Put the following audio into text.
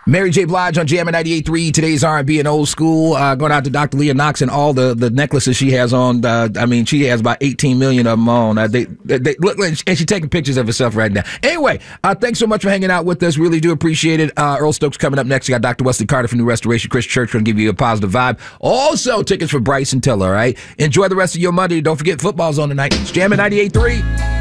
Mary J. Blige on Jam at 98.3. Today's R&B and old school. Going out to Dr. Leah Knox and all the necklaces she has on. She has about 18 million of them on. They look, and she's taking pictures of herself right now. Anyway, thanks so much for hanging out with us. Really do appreciate it. Earl Stokes coming up next. We got Dr. Wesley Carter from New Restoration. Chris Church going to give you a positive vibe. Also, tickets for Bryson Tiller, all right? Enjoy the rest of your Monday. Don't forget football's on tonight. It's Jam at 98.3.